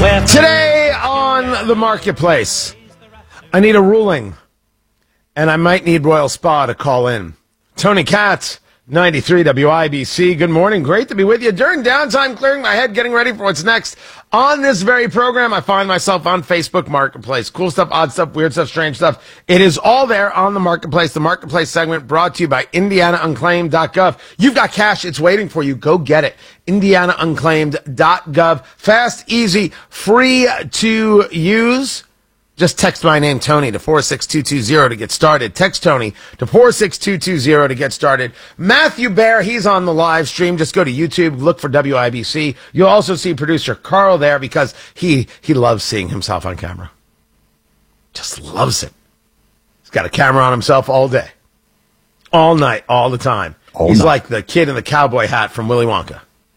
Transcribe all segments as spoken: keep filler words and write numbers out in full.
Today on the marketplace, I need a ruling, and I might need Royal Spa to call in. Tony Katz, ninety-three W I B C. Good morning. Great to be with you. During downtime, clearing my head, getting ready for what's next. On this very program, I find myself on Facebook Marketplace. Cool stuff, odd stuff, weird stuff, strange stuff. It is all there on the Marketplace. The Marketplace segment brought to you by Indiana Unclaimed dot gov. You've got cash. It's waiting for you. Go get it. Indiana Unclaimed dot gov. Fast, easy, free to use. Just text my name, Tony, to four six two two zero to get started. Text Tony to four six two two zero to get started. Matthew Bear, he's on the live stream. Just go to YouTube, look for W I B C. You'll also see producer Carl there because he, he loves seeing himself on camera. Just loves it. He's got a camera on himself all day. All night, all the time. All he's night. Like the kid in the cowboy hat from Willy Wonka.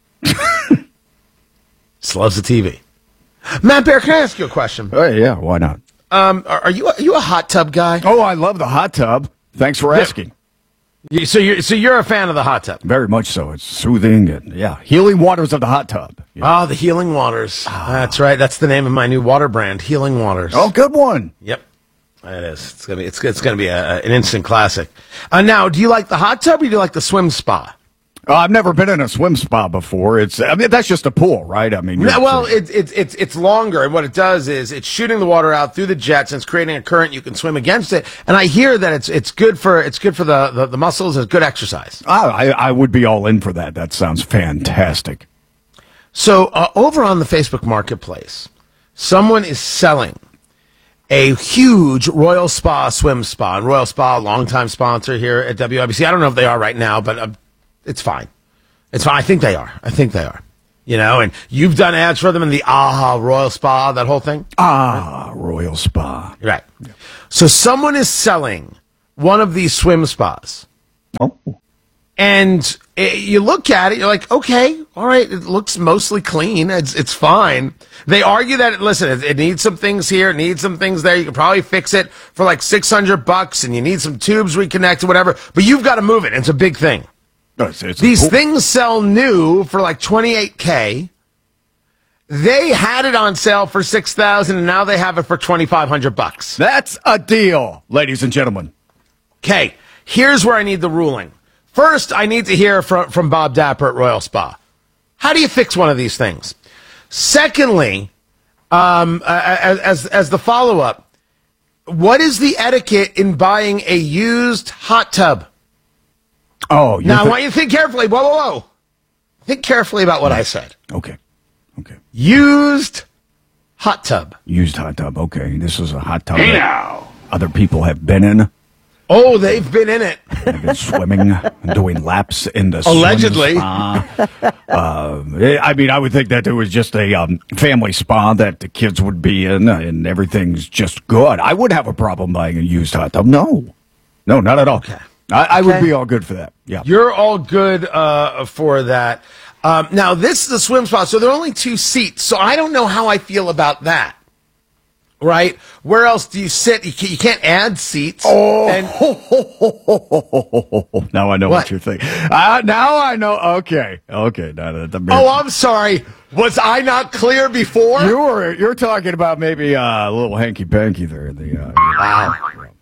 Just loves the T V. Matt Bear, can I ask you a question? Oh, yeah, why not? Um, are, are you a, are you a hot tub guy? Oh, I love the hot tub. Thanks for asking. Yeah. So you're so you're a fan of the hot tub? Very much so. It's soothing and yeah, healing waters of the hot tub. Yeah. Oh, the Healing Waters. Ah. That's right. That's the name of my new water brand, Healing Waters. Oh, good one. Yep, it is. It's gonna be it's it's gonna be a, an instant classic. Uh, now, do you like the hot tub or do you like the swim spa? Uh, I've never been in a swim spa before. It's, I mean, that's just a pool, right? I mean, yeah, well, it's it's it's it's longer, and what it does is it's shooting the water out through the jets, and it's creating a current. You can swim against it, and I hear that it's it's good for it's good for the the, the muscles. It's good exercise. I, I I would be all in for that. That sounds fantastic. So uh, over on the Facebook Marketplace, someone is selling a huge Royal Spa swim spa, and Royal Spa, a longtime sponsor here at W I B C. I don't know if they are right now, but. Uh, It's fine. It's fine. I think they are. I think they are. You know, and you've done ads for them in the AHA Royal Spa, that whole thing? Ah, Royal Spa. Right. Yeah. So someone is selling one of these swim spas. Oh. And it, you look at it, you're like, okay, all right, it looks mostly clean. It's it's fine. They argue that, listen, it, it needs some things here, it needs some things there. You can probably fix it for like six hundred bucks, and you need some tubes reconnected, whatever. But you've got to move it. It's a big thing. It's, it's These cool. things sell new for like twenty-eight K. They had it on sale for six thousand, and now they have it for twenty-five hundred bucks. That's a deal, ladies and gentlemen. Okay, here's where I need the ruling. First, I need to hear from, from Bob Dapper at Royal Spa. How do you fix one of these things? Secondly, um, as, as, as the follow-up, what is the etiquette in buying a used hot tub? Oh, now th- I want you to think carefully. Whoa, whoa, whoa. Think carefully about what I said. Okay. Okay. Used hot tub. Used hot tub. Okay. This is a hot tub hey that other people have been in. Oh, they've been in it. They've been swimming and doing laps in the allegedly. Spa. uh, I mean, I would think that there was just a um, family spa that the kids would be in, and everything's just good. I would have a problem buying a used hot tub. No. No, not at all. Okay. I, I okay. would be all good for that. Yeah, you're all good uh, for that. Um, now, this is a swim spa, so there are only two seats. So I don't know how I feel about that. Right? Where else do you sit? You, can, you can't add seats. Oh, and- now I know what, what you're thinking. Uh, now I know. Okay, okay. Now, the, the oh, I'm sorry. Was I not clear before? You were. You're talking about maybe uh, a little hanky panky there. The uh, wow.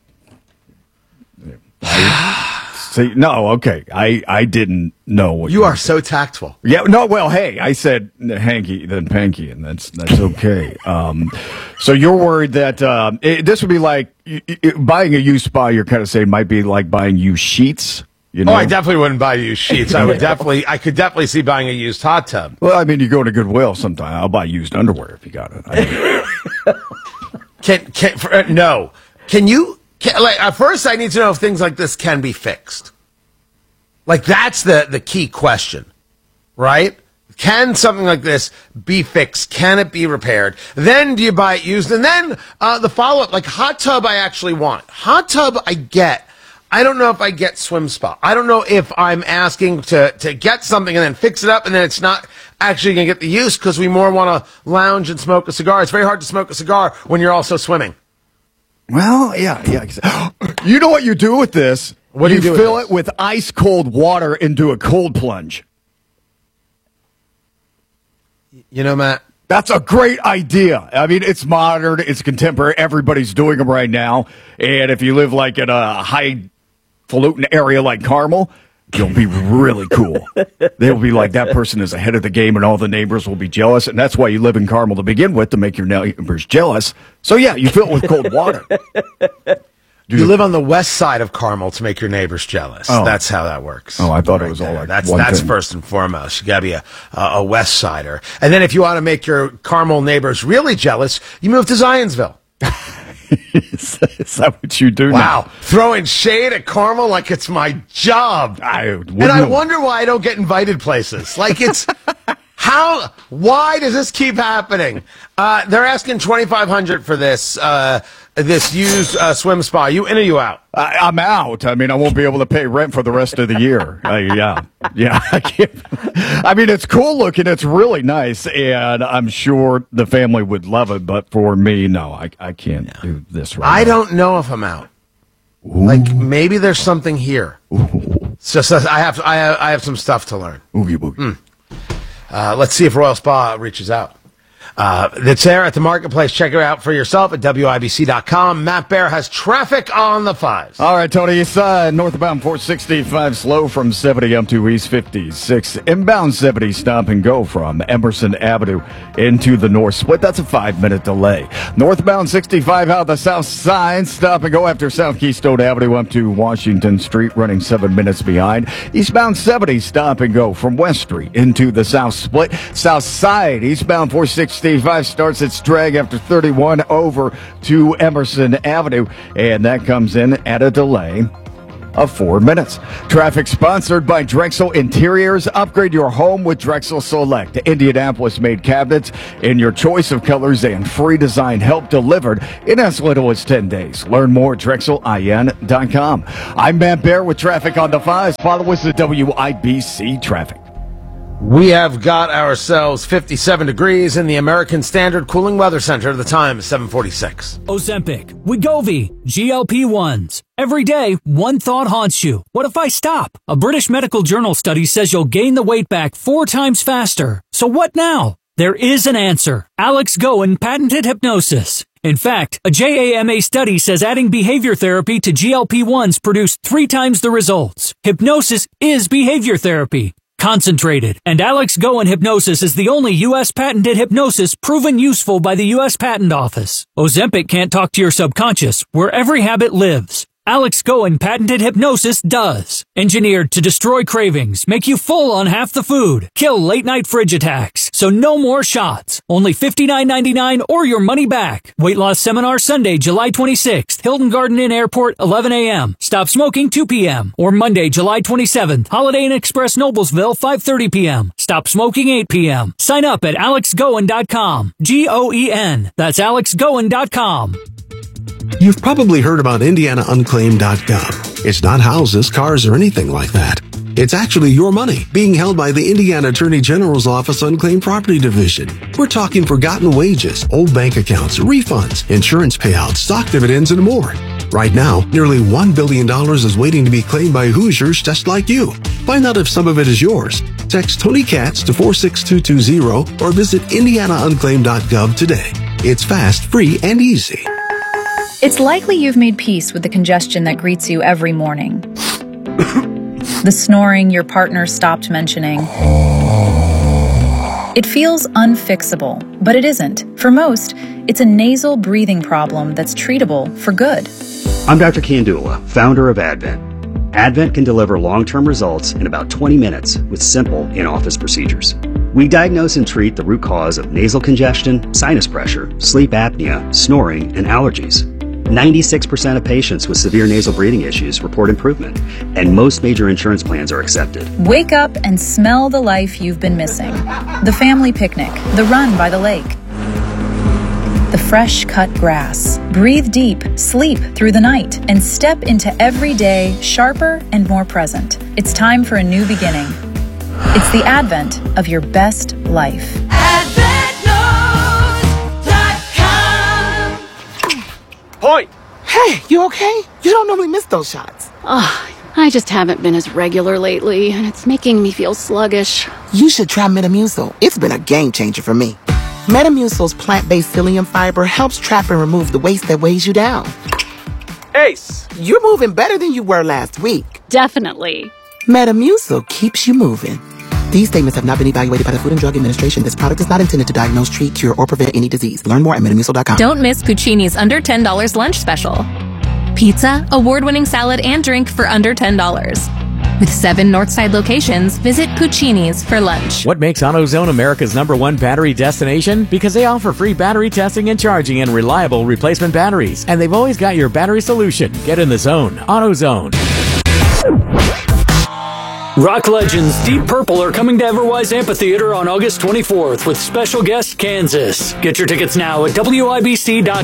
See, no, okay. I, I didn't know what you, you are so tactful. Yeah, no, well, hey, I said hanky, then panky, and that's that's okay. Um, so you're worried that um, it, this would be like it, it, buying a used spa. You're kind of saying might be like buying used sheets. You know? Oh, I definitely wouldn't buy used sheets. I would definitely, I could definitely see buying a used hot tub. Well, I mean, you go to Goodwill sometime. I'll buy used underwear if you got it. I mean, can can for, uh, no? Can you? Can, like, at first, I need to know if things like this can be fixed. Like, that's the, the key question, right? Can something like this be fixed? Can it be repaired? Then do you buy it used? And then uh, the follow-up, like hot tub I actually want. Hot tub I get. I don't know if I get swim spa. I don't know if I'm asking to, to get something and then fix it up and then it's not actually going to get the use because we more want to lounge and smoke a cigar. It's very hard to smoke a cigar when you're also swimming. Well, yeah, yeah. You know what you do with this? What do you, you do fill with it with ice cold water and do a cold plunge. You know, Matt, That's a great idea. I mean, it's modern, it's contemporary. Everybody's doing them right now. And if you live like in a highfalutin area like Carmel, you'll be really cool. They'll be like, that person is ahead of the game, and all the neighbors will be jealous. And that's why you live in Carmel to begin with, to make your neighbors jealous. So, yeah, you fill it with cold water. You live on the west side of Carmel to make your neighbors jealous. Oh. That's how that works. Oh, I thought right it was all there. like that's one that's thing. first and foremost. You gotta be a a, a west sider, and then if you want to make your Carmel neighbors really jealous, you move to Zionsville. is, is that what you do Wow, now? throwing shade at Carmel like it's my job. I and I wonder why I don't get invited places. Like it's how? Why does this keep happening? Uh, they're asking twenty five hundred for this. Uh, This used uh, swim spa. You in or you out? I, I'm out. I mean, I won't be able to pay rent for the rest of the year. uh, yeah, yeah. I can't. I mean, it's cool looking. It's really nice, and I'm sure the family would love it. But for me, no, I, I can't yeah. do this right I now. don't know if I'm out. Ooh. Like maybe there's something here. Ooh. It's just that I have I have, I have some stuff to learn. Oogie boogie. Mm. Uh, let's see if Royal Spa reaches out. Uh, it's there at the marketplace. Check it out for yourself at W I B C dot com. Matt Bear has traffic on the fives. All right, Tony. East side, northbound four sixty-five, slow from seventy up to East fifty-six. Inbound seventy, stop and go from Emerson Avenue into the north split. That's a five-minute delay. Northbound sixty-five out the south side, stop and go after South Keystone Avenue up to Washington Street, running seven minutes behind. Eastbound seventy, stop and go from West Street into the south split. South side, eastbound four sixty-five starts its drag after thirty-one over to Emerson Avenue, and that comes in at a delay of four minutes. Traffic sponsored by Drexel Interiors. Upgrade your home with Drexel Select. Indianapolis-made cabinets in your choice of colors and free design help delivered in as little as ten days. Learn more at Drexel I N dot com. I'm Matt Bear with traffic on the fives. Follow us at W I B C Traffic. We have got ourselves fifty-seven degrees in the American Standard Cooling Weather Center. The time is seven forty-six. Ozempic, Wegovy, G L P ones. Every day, one thought haunts you. What if I stop? A British medical journal study says you'll gain the weight back four times faster. So what now? There is an answer. Alex Goen patented hypnosis. In fact, a J A M A study says adding behavior therapy to G L P ones produced three times the results. Hypnosis is behavior therapy. Concentrated. And Alex Goen Hypnosis is the only U S patented hypnosis proven useful by the U S Patent Office. Ozempic can't talk to your subconscious, where every habit lives. Alex Goen patented hypnosis does. Engineered to destroy cravings, make you full on half the food, kill late night fridge attacks. So no more shots. Only fifty-nine ninety-nine or your money back. Weight loss seminar Sunday, July twenty-sixth. Hilton Garden Inn Airport, eleven a.m. Stop smoking, two p.m. Or Monday, July twenty-seventh. Holiday Inn Express Noblesville, five thirty p.m. Stop smoking, eight p.m. Sign up at alex goen dot com. G O E N. That's alex goen dot com. You've probably heard about indiana unclaimed dot gov. It's not houses, cars, or anything like that. It's actually your money being held by the Indiana Attorney General's Office Unclaimed Property Division. We're talking forgotten wages, old bank accounts, refunds, insurance payouts, stock dividends, and more. Right now, nearly one billion dollars is waiting to be claimed by Hoosiers just like you. Find out if some of it is yours. Text Tony Katz to four six two two zero or visit indiana unclaimed dot gov today. It's fast, free, and easy. It's likely you've made peace with the congestion that greets you every morning. The snoring your partner stopped mentioning. It feels unfixable, but it isn't. For most, it's a nasal breathing problem that's treatable for good. I'm Doctor Kandula, founder of Advent. Advent can deliver long-term results in about twenty minutes with simple in-office procedures. We diagnose and treat the root cause of nasal congestion, sinus pressure, sleep apnea, snoring, and allergies. ninety-six percent of patients with severe nasal breathing issues report improvement, and most major insurance plans are accepted. Wake up and smell the life you've been missing. The family picnic, the run by the lake, the fresh cut grass. Breathe deep, sleep through the night, and step into every day sharper and more present. It's time for a new beginning. It's the advent of your best life. Hoy! Hey, you okay? You don't normally miss those shots. Ugh, I just haven't been as regular lately, and it's making me feel sluggish. You should try Metamucil. It's been a game changer for me. Metamucil's plant-based psyllium fiber helps trap and remove the waste that weighs you down. Ace, you're moving better than you were last week. Definitely. Metamucil keeps you moving. These statements have not been evaluated by the Food and Drug Administration. This product is not intended to diagnose, treat, cure, or prevent any disease. Learn more at metamucil dot com. Don't miss Puccini's under ten dollars lunch special. Pizza, award-winning salad, and drink for under ten dollars. With seven Northside locations, visit Puccini's for lunch. What makes AutoZone America's number one battery destination? Because they offer free battery testing and charging and reliable replacement batteries. And they've always got your battery solution. Get in the zone. AutoZone. Rock legends Deep Purple are coming to Everwise Amphitheater on August twenty-fourth with special guest Kansas. Get your tickets now at W I B C dot com.